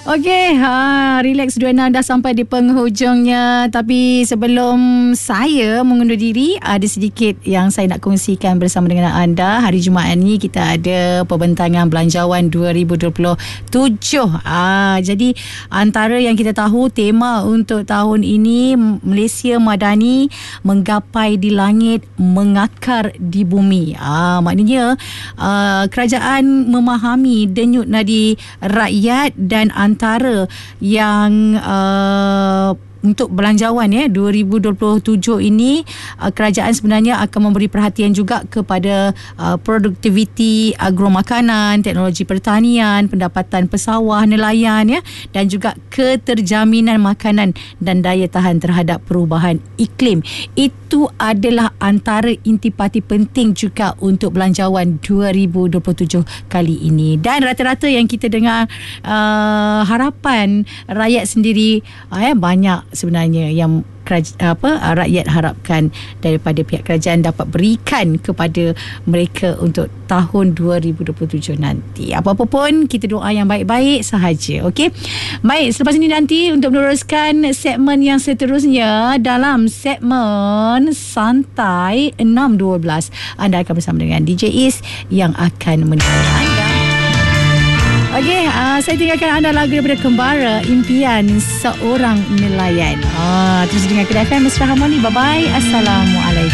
Okey, Relax 26 dah sampai di penghujungnya. Tapi sebelum saya mengundur diri, ada sedikit yang saya nak kongsikan bersama dengan anda. Hari Jumaat ni kita ada pembentangan Belanjawan 2027. Jadi antara yang kita tahu, tema untuk tahun ini, Malaysia Madani menggapai di langit, mengakar di bumi. Maknanya kerajaan memahami denyut nadi rakyat dan antara yang untuk belanjawan 2027 ini, kerajaan sebenarnya akan memberi perhatian juga kepada produktiviti agromakanan, teknologi pertanian, pendapatan pesawah, nelayan dan juga keterjaminan makanan dan daya tahan terhadap perubahan iklim. Itu adalah antara intipati penting juga untuk belanjawan 2027 kali ini. Dan rata-rata yang kita dengar, harapan rakyat sendiri banyak sebenarnya yang rakyat harapkan daripada pihak kerajaan dapat berikan kepada mereka untuk tahun 2027 nanti. Apa-apa pun, kita doa yang baik-baik sahaja. Okey. Baik, selepas ini nanti untuk meneruskan segmen yang seterusnya dalam segmen Santai 6.12, anda akan bersama dengan DJ Is yang akan menemani anda. Okey, saya tinggalkan anda lagu daripada Kembara, Impian Seorang Nelayan. Terus dengan Kedai FM Mesra Harmoni. Bye-bye. Assalamualaikum.